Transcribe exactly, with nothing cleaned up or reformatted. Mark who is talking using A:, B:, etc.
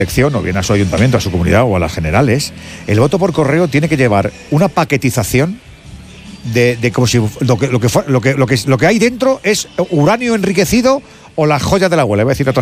A: elección, o bien a su ayuntamiento, a su comunidad o a las generales, el voto por correo tiene que llevar una paquetización de, de como si lo que, lo, que, lo, que, lo, que, lo que hay dentro es uranio enriquecido o las joyas de la abuela, voy a decir otra